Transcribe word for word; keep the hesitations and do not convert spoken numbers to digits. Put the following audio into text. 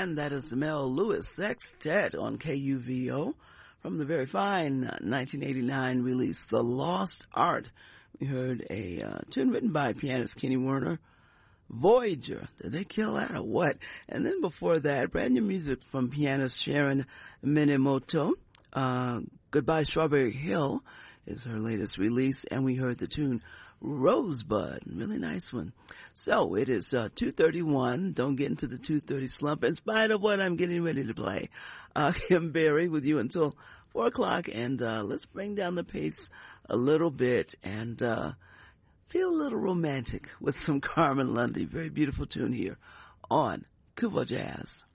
And that is the Mel Lewis Sextet on K U V O from the very fine nineteen eighty-nine release, The Lost Art. We heard a uh, tune written by pianist Kenny Werner, Voyager. Did they kill that or what? And then before that, brand new music from pianist Sharon Minemoto. Uh, Goodbye Strawberry Hill is her latest release, and we heard the tune Rosebud. Really nice one. So it is uh, two thirty-one. Don't get into the two thirty slump in spite of what I'm getting ready to play. Uh, Kim Berry with you until four o'clock, and uh, let's bring down the pace a little bit and uh, feel a little romantic with some Carmen Lundy. Very beautiful tune here on Kuva Jazz.